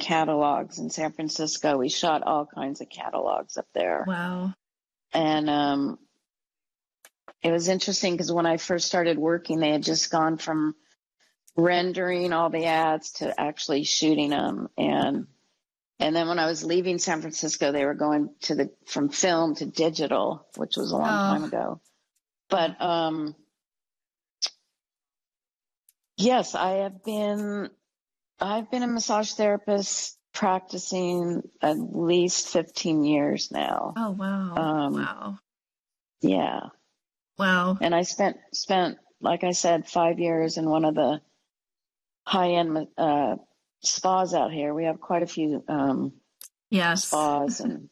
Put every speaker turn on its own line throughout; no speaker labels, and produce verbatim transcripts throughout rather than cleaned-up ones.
catalogs in San Francisco. We shot all kinds of catalogs up there.
Wow.
And um, it was interesting because when I first started working, they had just gone from rendering all the ads to actually shooting them. And and then when I was leaving San Francisco, they were going to the from film to digital, which was a long
Oh.
time ago. But um, yes, I have been I've been a massage therapist practicing at least fifteen years now.
Oh, wow.
Um,
wow.
Yeah.
Wow.
And I spent, spent, like I said, five years in one of the high-end uh, spas out here. We have quite a few um,
Yes.
spas. And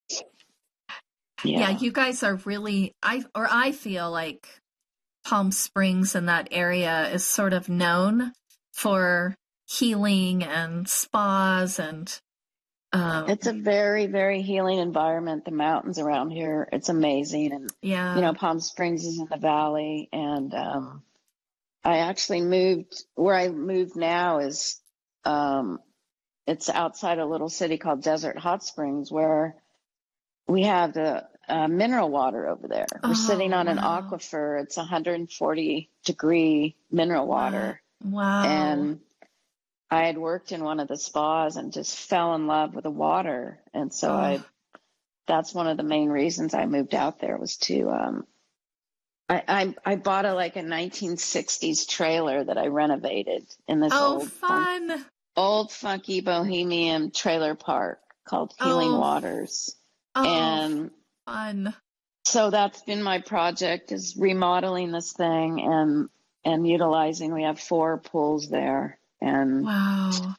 yeah.
yeah.
You guys are really, I or I feel like Palm Springs in that area is sort of known for healing and spas and um,
it's a very, very healing environment. The mountains around here, it's amazing. And,
yeah.
you know, Palm Springs is in the valley. And um, I actually moved, where I moved now is, um, it's outside a little city called Desert Hot Springs, where we have the uh, mineral water over there. We're
Oh,
sitting on an
wow.
aquifer. It's one hundred forty degree mineral water.
Wow.
And I had worked in one of the spas and just fell in love with the water. And so
Oh.
I, that's one of the main reasons I moved out there was to, um, I, I, I bought a, like a nineteen sixties trailer that I renovated in this
Oh,
old,
fun.
fun, old funky bohemian trailer park called Healing
Oh.
Waters.
Oh,
And
fun.
so that's been my project, is remodeling this thing and, and utilizing, we have four pools there. And
Wow.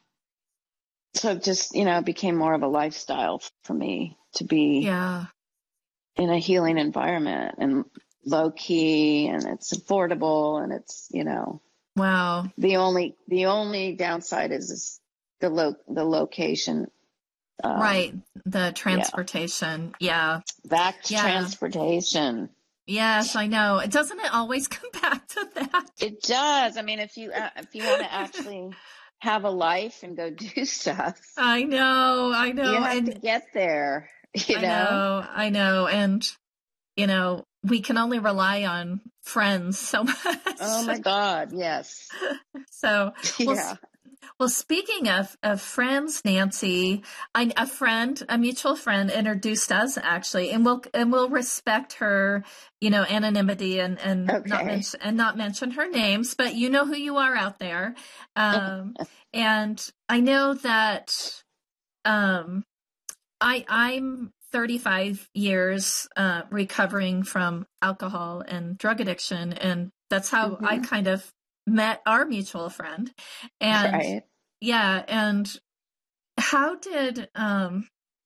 so it just, you know, it became more of a lifestyle for me to be
Yeah.
in a healing environment and low key, and it's affordable, and it's, you know,
Wow.
the only, the only downside is, is the lo- the location. Um,
Right. The transportation. Yeah.
Back
Yeah.
transportation.
Yes, I know. It doesn't it always come back to that?
It does. I mean, if you, uh, if you want to actually have a life and go do stuff,
I know. I know.
you have
and
to get there, you
I
know?
know. I know. And, you know, we can only rely on friends so much.
Oh my God. Yes.
So, well,
Yeah.
Well, speaking of, of friends, Nancy, I, a friend, a mutual friend introduced us actually, and we'll, and we'll respect her, you know, anonymity and, and
Okay.
not mention, and not mention her names, but you know who you are out there. Um, and I know that, um, I, I'm thirty-five years, uh, recovering from alcohol and drug addiction. And that's how
Mm-hmm.
I kind of met our mutual friend. And
Right.
yeah. And how did, um,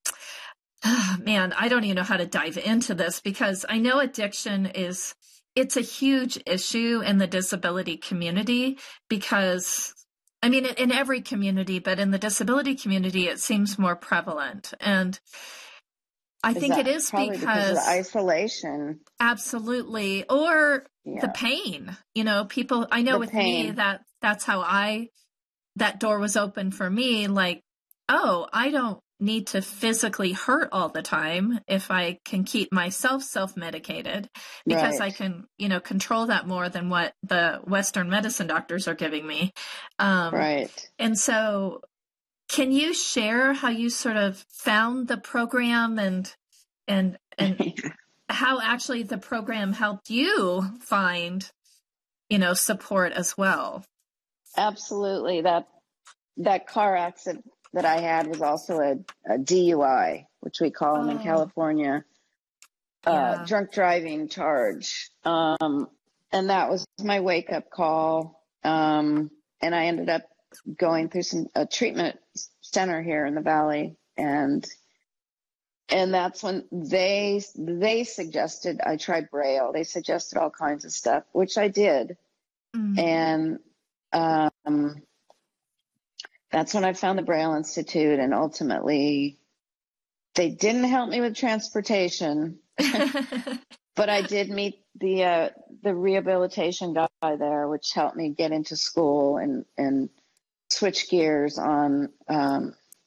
oh, man, I don't even know how to dive into this because I know addiction is, it's a huge issue in the disability community because, I mean, in every community, but in the disability community, it seems more prevalent. And I
Is
think
that
it is
probably
because,
because of the isolation?
absolutely, or
Yeah.
the pain, you know, people, I know
The
with me
pain.
that that's how I, that door was open for me. Like, oh, I don't need to physically hurt all the time if I can keep myself self-medicated because
Right.
I can, you know, control that more than what the Western medicine doctors are giving me. Um,
Right.
and so can you share how you sort of found the program and, and, and how actually the program helped you find, you know, support as well?
Absolutely. That that car accident that I had was also a, a D U I, which we call them in
Oh.
California, uh,
Yeah.
drunk driving charge. Um, and that was my wake up call. Um, and I ended up going through some a treatment center here in the Valley, and and that's when they they suggested I tried Braille. They suggested all kinds of stuff, which I did,
Mm.
and um, that's when I found the Braille Institute, and ultimately they didn't help me with transportation, but I did meet the uh, the rehabilitation guy there, which helped me get into school and and switch gears on um,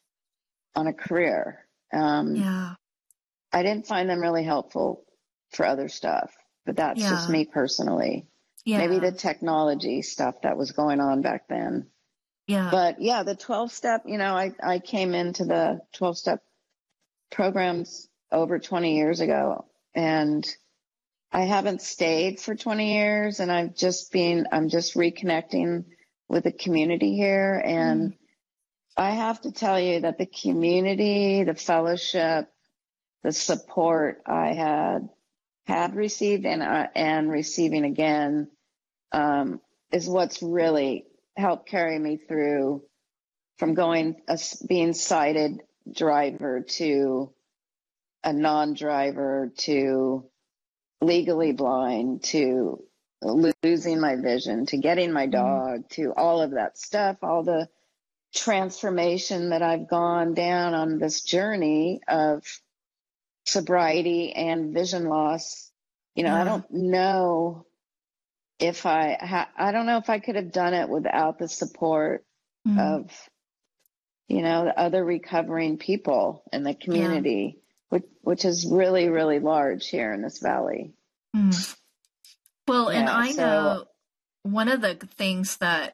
on a career. Um,
Yeah.
I didn't find them really helpful for other stuff, but that's
Yeah.
just me personally.
Yeah.
Maybe the technology stuff that was going on back then.
Yeah.
But yeah, the twelve step, you know, I, I came into the twelve step programs over twenty years ago, and I haven't stayed for twenty years, and I've just been, I'm just reconnecting with the community here. And mm. I have to tell you that the community, the fellowship, the support I had, had received and, uh, and receiving again, um, is what's really helped carry me through from going, a, being sighted driver to a non-driver to legally blind to losing my vision to getting my dog mm. to all of that stuff, all the transformation that I've gone down on this journey of sobriety and vision loss. You know, yeah. I don't know if I, ha- I don't know if I could have done it without the support mm. of, you know, the other recovering people in the community. Yeah. Which, which is really, really large here in this valley.
Mm. Well, yeah, and I
so,
know one of the things that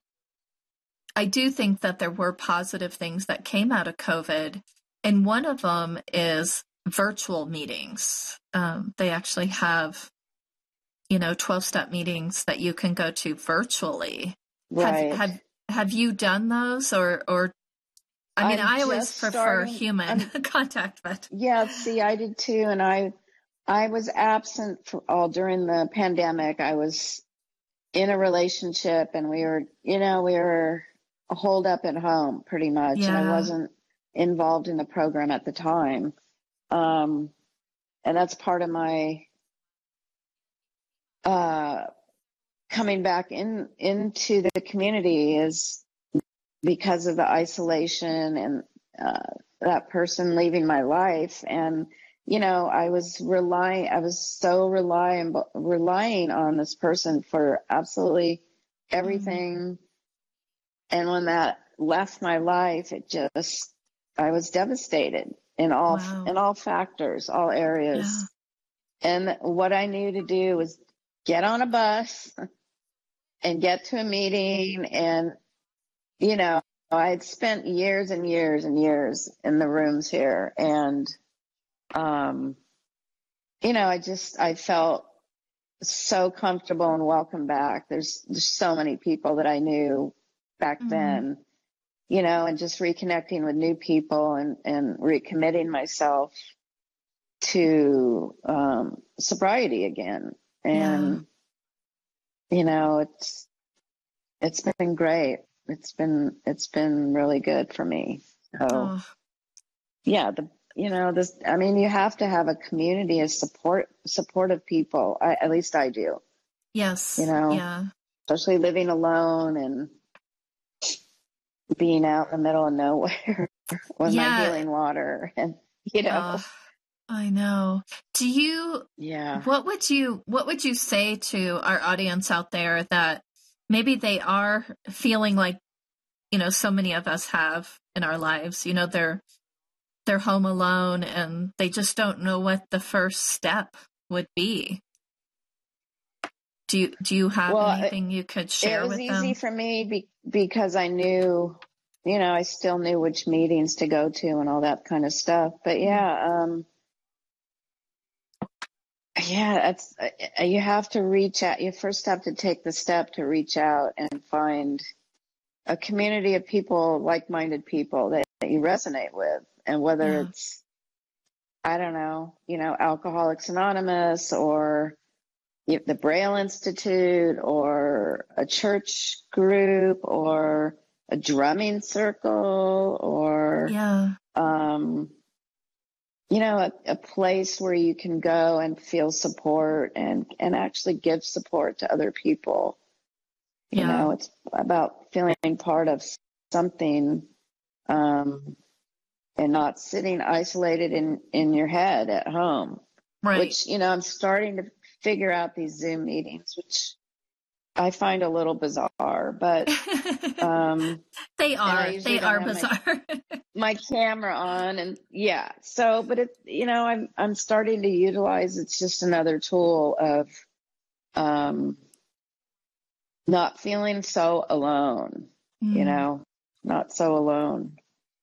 I do think that there were positive things that came out of COVID, and one of them is virtual meetings. Um, they actually have, you know, twelve-step meetings that you can go to virtually.
Right.
Have, have, have you done those or, or I mean,
I'm
I always prefer
starting,
human I'm, contact, but
yeah, see, I did too. And I, I was absent for all during the pandemic. I was in a relationship and we were, you know, we were holed up at home pretty much.
Yeah.
And I wasn't involved in the program at the time. Um, and that's part of my, uh, coming back in, into the community is because of the isolation and, uh, that person leaving my life. And, you know, I was relying, I was so relying, relying on this person for absolutely everything. Mm-hmm. And when that left my life, it just, I was devastated in all, wow. in all factors, all areas. Yeah. And what I knew to do was get on a bus and get to a meeting. And, you know, I had spent years and years and years in the rooms here. And, um, you know, I just, I felt so comfortable and welcome back. There's, there's so many people that I knew back mm-hmm. then, you know, and just reconnecting with new people and, and recommitting myself to, um, sobriety again. And, yeah. you know, it's, it's been great. It's been, it's been really good for me. So oh. yeah, the, you know, this, I mean, you have to have a community of support, supportive people. I, at least I do.
Yes.
You know,
yeah.
especially living alone and being out in the middle of nowhere with yeah. my healing water and, you know, uh,
I know. Do you,
yeah.
what would you, what would you say to our audience out there that maybe they are feeling like, you know, so many of us have in our lives, you know, they're, they're home alone and they just don't know what the first step would be. Do you, do you have well, anything you could share with them?
It was easy for me be, because I knew, you know, I still knew which meetings to go to and all that kind of stuff. But yeah, um, yeah, it's, uh, you have to reach out. You first have to take the step to reach out and find a community of people, like-minded people that, that you resonate with. And whether yeah. it's, I don't know, you know, Alcoholics Anonymous or the Braille Institute or a church group or a drumming circle or,
yeah.
um, you know, a, a place where you can go and feel support and, and actually give support to other people. You yeah. know, it's about feeling part of something, um, and not sitting isolated in, in your head at home.
Right.
Which, you know, I'm starting to figure out these Zoom meetings, which I find a little bizarre, but um,
they are they are bizarre.
My, my camera on, and yeah. So, but it, you know, I'm I'm starting to utilize. It's just another tool of um, not feeling so alone. Mm. You know, not so alone.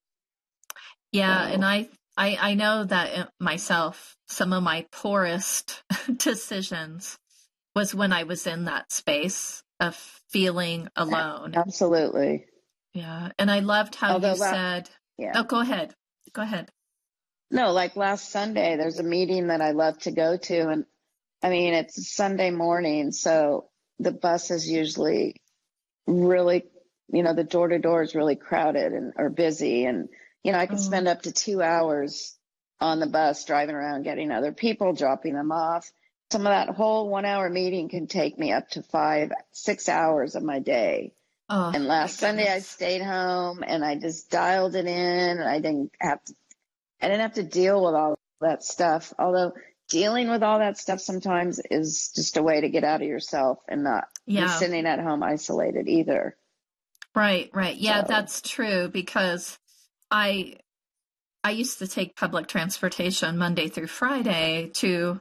Yeah, so. and I, I I know that myself. Some of my poorest decisions was when I was in that space of feeling alone.
Absolutely.
Yeah. And I loved how Although you that, said, yeah. oh, go ahead. Go ahead.
No, like last Sunday, there's a meeting that I love to go to. And I mean, it's a Sunday morning. So the bus is usually really, you know, the door to door is really crowded and or busy. And, you know, I could oh. spend up to two hours on the bus driving around, getting other people, dropping them off. Some of that whole one hour meeting can take me up to five, six hours of my day. Oh, and last Sunday I stayed home and I just dialed it in, and I didn't have to, I didn't have to deal with all that stuff. Although dealing with all that stuff sometimes is just a way to get out of yourself and not yeah. be sitting at home isolated either.
Right, right. Yeah, so. That's true, because I, I used to take public transportation Monday through Friday to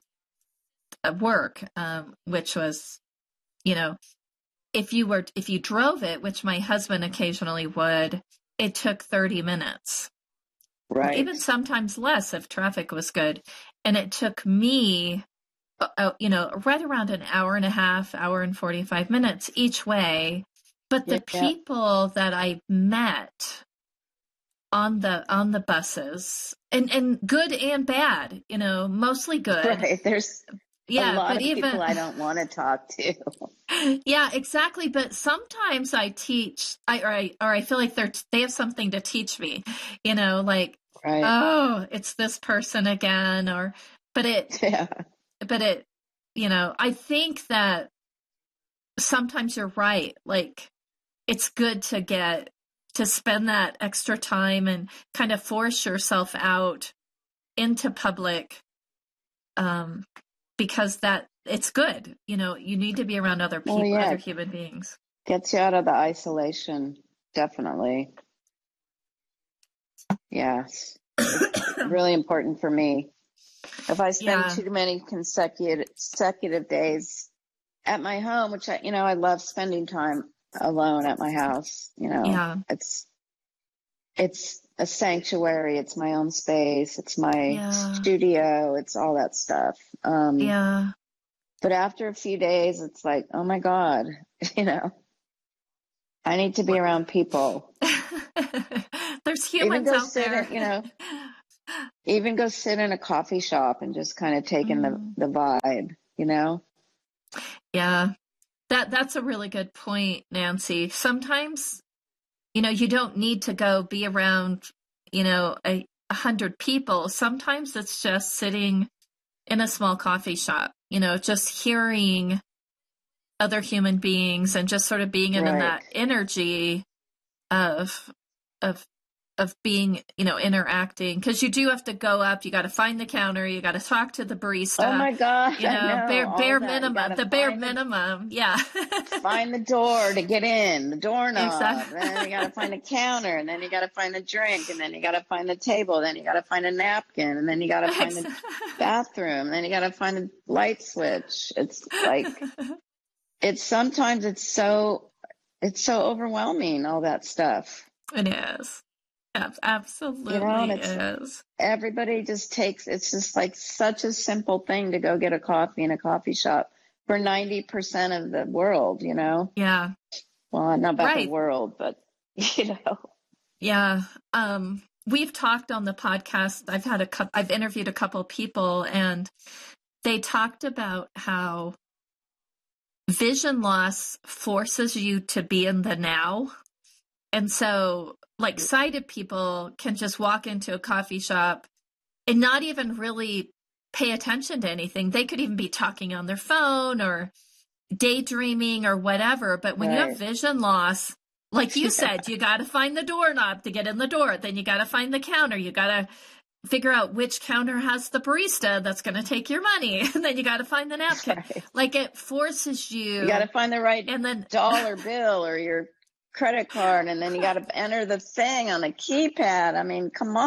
work, um, which was, you know, if you were, if you drove it, which my husband occasionally would, it took thirty minutes.
Right.
Even sometimes less if traffic was good. And it took me, uh, you know, right around an hour and a half, hour and forty-five minutes each way. But the yeah. people that I met on the, on the buses, and, and good and bad, you know, mostly good.
Right. There's
yeah,
a lot
but
of
even,
people I don't want to talk to.
Yeah, exactly. But sometimes I teach, I or I or I feel like they're they have something to teach me. You know, like right. oh, it's this person again, or but it,
yeah.
but it, you know, I think that sometimes you're right. Like it's good to get to spend that extra time and kind of force yourself out into public, um, because that. It's good. You know, you need to be around other people, well, yeah. other human beings.
Gets you out of the isolation. Definitely. Yes. It's really important for me. If I spend yeah. too many consecutive consecutive days at my home, which I, you know, I love spending time alone at my house, you know,
yeah.
it's, it's a sanctuary. It's my own space. It's my
yeah.
studio. It's all that stuff. Um,
yeah.
But after a few days, it's like, oh my God, you know, I need to be around people.
There's humans out there.
In, you know, even go sit in a coffee shop and just kind of take in mm. the, the vibe, you know?
Yeah, that that's a really good point, Nancy. Sometimes, you know, you don't need to go be around, you know, a, a hundred people. Sometimes it's just sitting in a small coffee shop, you know, just hearing other human beings and just sort of being in,
right.
in that energy of, of, of being, you know, interacting. Cause you do have to go up, you got to find the counter, you got to talk to the barista.
Oh my God.
You know,
know
bare, bare minimum, the bare minimum. The, yeah.
Find the door to get in, the doorknob.
Exactly.
Then you got to find a counter, and then you got to find a drink, and then you got to find the table, then you got to find a napkin, and then you got to find the bathroom, and then you got to find a light switch. It's like, it's sometimes it's so, it's so overwhelming, all that stuff.
It is. Absolutely, you know, it is.
Everybody just takes, it's just like such a simple thing to go get a coffee in a coffee shop for ninety percent of the world, you know?
Yeah.
Well, not about
right.
the world, but, you know.
Yeah. Um, we've talked on the podcast. I've had a couple, I've interviewed a couple people, and they talked about how vision loss forces you to be in the now. And so, like, sighted people can just walk into a coffee shop and not even really pay attention to anything. They could even be talking on their phone or daydreaming or whatever. But when right. you have vision loss, like you said, you got to find the doorknob to get in the door. Then you got to find the counter. You got to figure out which counter has the barista that's going to take your money. And then you got to find the napkin.
Right.
Like it forces you.
You got to find the right
and then
dollar bill or your credit card. And then you got to enter the thing on the keypad. I mean, come on.